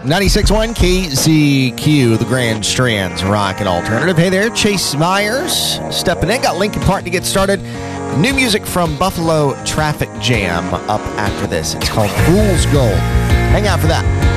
96.1 KZQ, the Grand Strands Rock and Alternative. Hey there, Chase Myers stepping in. Got Linkin Park to get started. New music from Buffalo Traffic Jam up after this. It's called Fool's Gold. Hang out for that.